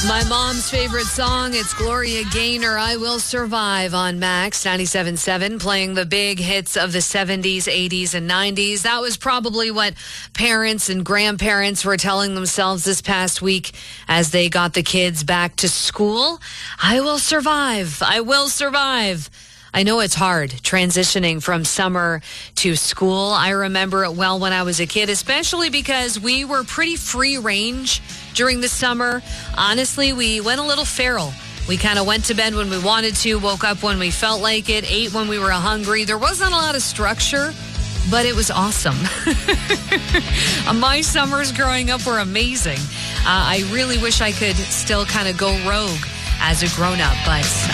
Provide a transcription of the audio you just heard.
My mom's favorite song, it's Gloria Gaynor, I Will Survive on Max 97.7, playing the big hits of the 70s, 80s, and 90s. That was probably what parents and grandparents were telling themselves this past week as they got the kids back to school. I will survive. I will survive. I know it's hard transitioning from summer to school. I remember it well when I was a kid, especially because we were pretty free range during the summer. Honestly, we went a little feral. We kind of went to bed when we wanted to, woke up when we felt like it, ate when we were hungry. There wasn't a lot of structure, but it was awesome. My summers growing up were amazing. I really wish I could still kind of go rogue as a grown-up, but